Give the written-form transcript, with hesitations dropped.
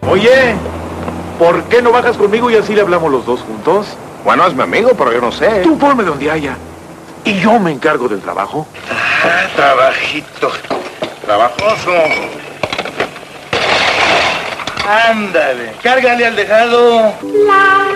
Oye, ¿por qué no bajas conmigo y así le hablamos los dos juntos? Bueno, es mi amigo, pero yo no sé. Tú ponme donde haya. Y yo me encargo del trabajo. Ah, trabajito. Trabajoso. Ándale, cárgale al dejado.